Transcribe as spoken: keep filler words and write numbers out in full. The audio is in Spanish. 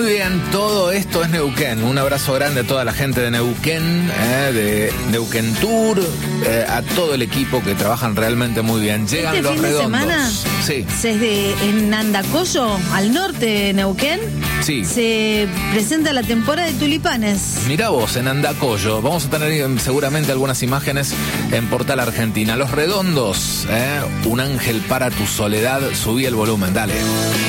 Muy bien, todo esto es Neuquén. Un abrazo grande a toda la gente de Neuquén, eh, de Neuquén Tour, eh, a todo el equipo que trabajan realmente muy bien. Llegan este los fin redondos. De semana, sí. Desde en Andacollo, al norte de Neuquén, sí. se presenta la temporada de tulipanes. Mirá vos, en Andacollo. Vamos a tener seguramente algunas imágenes en Portal Argentina. Los redondos, eh, un ángel para tu soledad. Subí el volumen, dale.